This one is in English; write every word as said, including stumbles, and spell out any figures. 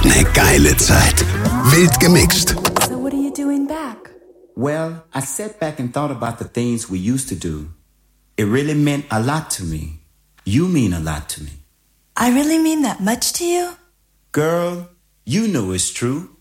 Ne geile Zeit. Wild gemixt. So what are you doing back? Well, I sat back and thought about the things we used to do. It really meant a lot to me. You mean a lot to me. I really mean that much to you? Girl, you know it's true.